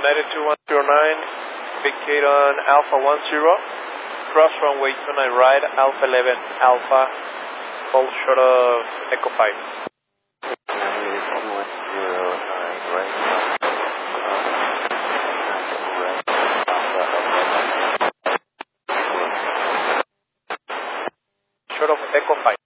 92109, vacate on Alpha 10, cross runway 29 right, Alpha 11, Alpha, fall short of Echo 5. 92109 right, short of Echo 5.